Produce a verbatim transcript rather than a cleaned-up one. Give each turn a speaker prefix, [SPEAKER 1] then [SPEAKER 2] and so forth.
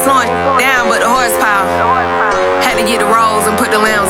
[SPEAKER 1] slowing down, but the horsepower. Had to get the rolls and put the lamb